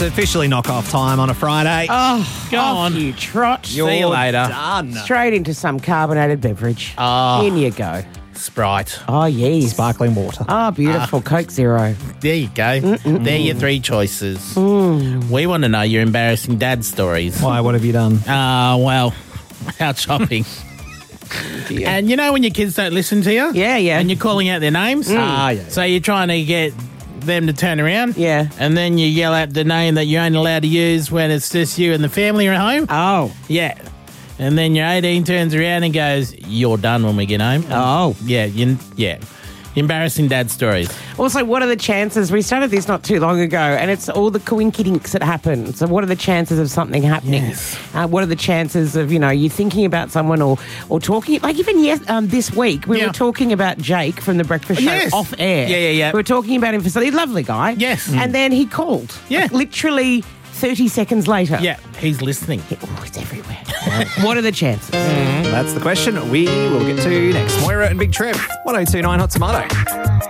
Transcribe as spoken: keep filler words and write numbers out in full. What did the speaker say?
It's officially knock-off time on a Friday. Oh, Go off on. you trot. See you later. Done. Straight into some carbonated beverage. Oh. In you go. Sprite. Oh, yes. Sparkling water. Oh, beautiful. Coke Zero. There you go. They're your three choices. We want to know your embarrassing dad stories. Why, what have you done? Uh, well, out shopping. And you know when your kids don't listen to you? Yeah, yeah. And you're calling out their names? Ah, yeah. So you're trying to get them to turn around? Yeah. And then you yell out the name that you're only allowed to use when it's just you and the family are at home? Oh. Yeah. And then your eighteen turns around and goes, "You're done when we get home." Oh. Yeah, you, yeah. Embarrassing dad stories. Also, what are the chances? We started this not too long ago, and it's all the coinkydinks that happen. So what are the chances of something happening? Yes. Uh, what are the chances of, you know, you thinking about someone or, or talking? Like even yes, um, this week, we Yeah. were talking about Jake from The Breakfast Show Yes. off air. Yeah, yeah, yeah. We were talking about him for something. Lovely guy. Yes. And then he called. Yeah. Like, literally thirty seconds later. Yeah, he's listening. Oh, it's everywhere. What are the chances? That's the question we will get to next. Moira and Big Trip, one oh two nine Hot Tomato.